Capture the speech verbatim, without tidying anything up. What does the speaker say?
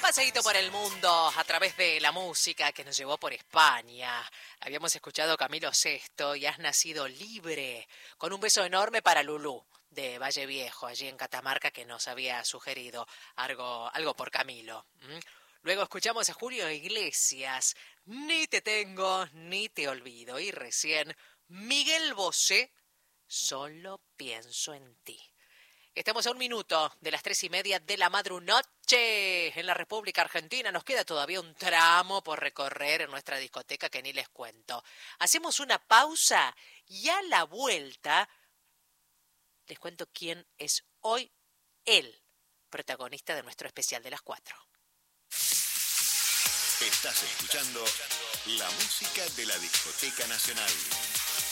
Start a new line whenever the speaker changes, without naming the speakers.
Paseíto por el mundo a través de la música que nos llevó por España. Habíamos escuchado Camilo Sesto y Has nacido libre. Con un beso enorme para Lulú de Valle Viejo, allí en Catamarca, que nos había sugerido algo, algo por Camilo. ¿Mm? Luego escuchamos a Julio Iglesias, Ni te tengo, ni te olvido. Y recién Miguel Bosé, Solo pienso en ti. Estamos a un minuto de las tres y media de la madrunoche en la República Argentina. Nos queda todavía un tramo por recorrer en nuestra discoteca que ni les cuento. Hacemos una pausa y a la vuelta les cuento quién es hoy el protagonista de nuestro especial de las cuatro.
Estás escuchando la música de la Discoteca Nacional.